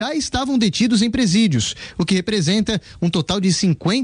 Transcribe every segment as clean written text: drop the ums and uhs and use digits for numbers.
já estavam detidos em presídios, o que representa um total de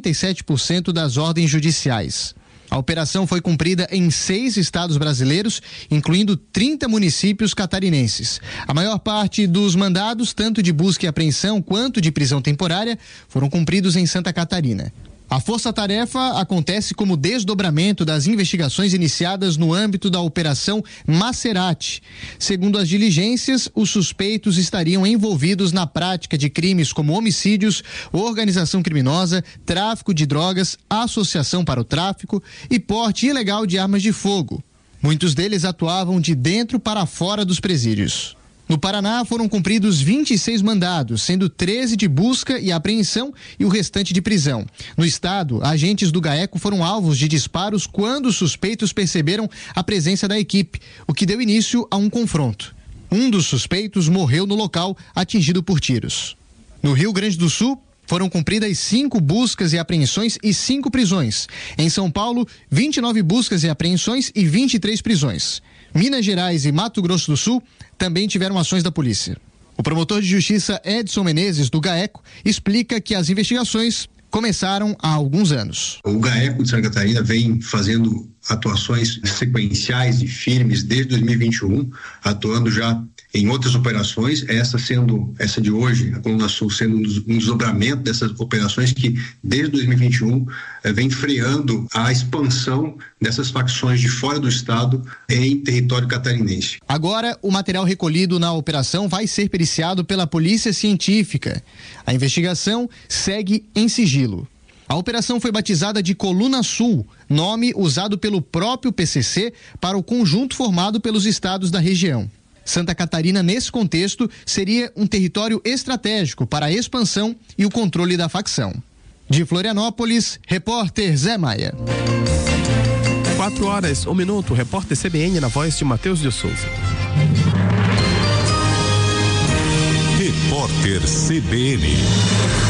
57% das ordens judiciais. A operação foi cumprida em 6 estados brasileiros, incluindo 30 municípios catarinenses. A maior parte dos mandados, tanto de busca e apreensão quanto de prisão temporária, foram cumpridos em Santa Catarina. A força-tarefa acontece como desdobramento das investigações iniciadas no âmbito da Operação Macerate. Segundo as diligências, os suspeitos estariam envolvidos na prática de crimes como homicídios, organização criminosa, tráfico de drogas, associação para o tráfico e porte ilegal de armas de fogo. Muitos deles atuavam de dentro para fora dos presídios. No Paraná, foram cumpridos 26 mandados, sendo 13 de busca e apreensão e o restante de prisão. No estado, agentes do GAECO foram alvos de disparos quando os suspeitos perceberam a presença da equipe, o que deu início a um confronto. Um dos suspeitos morreu no local, atingido por tiros. No Rio Grande do Sul, foram cumpridas 5 buscas e apreensões e 5 prisões. Em São Paulo, 29 buscas e apreensões e 23 prisões. Minas Gerais e Mato Grosso do Sul também tiveram ações da polícia. O promotor de justiça Edson Menezes, do GAECO, explica que as investigações começaram há alguns anos. O GAECO de Santa Catarina vem fazendo atuações sequenciais e firmes desde 2021, atuando já em outras operações, essa de hoje, a Coluna Sul, sendo um desdobramento dessas operações que desde 2021 vem freando a expansão dessas facções de fora do estado em território catarinense. Agora, o material recolhido na operação vai ser periciado pela Polícia Científica. A investigação segue em sigilo. A operação foi batizada de Coluna Sul, nome usado pelo próprio PCC para o conjunto formado pelos estados da região. Santa Catarina, nesse contexto, seria um território estratégico para a expansão e o controle da facção. De Florianópolis, repórter Zé Maia. 4h01, repórter CBN na voz de Matheus de Souza. Repórter CBN.